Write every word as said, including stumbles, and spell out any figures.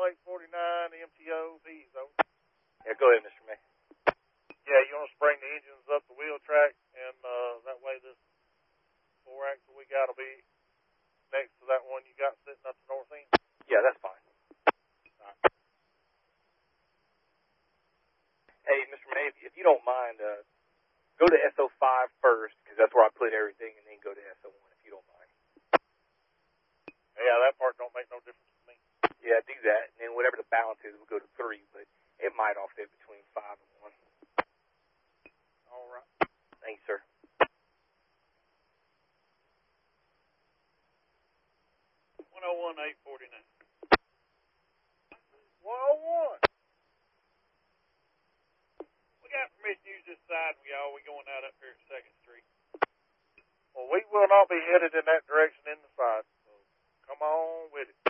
eight forty-nine M T O P's over. Yeah, go ahead, Mister May. Yeah, you want to spring the engines up the wheel track, and uh, that way this four axle we got will be next to that one you got sitting up the north end. Yeah, that's fine. Right. Hey, Mister May, if, if you don't mind, uh, go to S O five first, because that's where I put everything, and then go to S O one if you don't mind. Yeah, that part don't make no difference to me. Yeah, do that, and then whatever the balance is, we'll go to three, but it might offset between five and one. All right. Thanks, sir. one oh one eight forty-nine. one oh one. We got permission to use this side, y'all. We going out up here at second Street. Well, we will not be headed in that direction in the side, so come on with it.